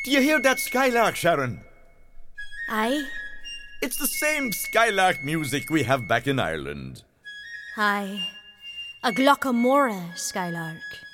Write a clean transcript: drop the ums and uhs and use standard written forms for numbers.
Do you hear that skylark, Sharon? Aye? It's the same skylark music we have back in Ireland. Aye. A Glockamora skylark.